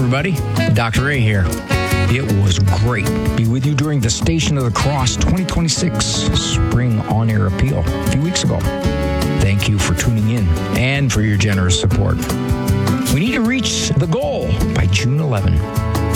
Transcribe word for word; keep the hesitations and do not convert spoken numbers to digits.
everybody. Doctor A here. It was great to be with you during the Station of the Cross twenty twenty-six Spring On-Air Appeal a few weeks ago. Thank you for tuning in and for your generous support. We need to reach the goal by June eleventh.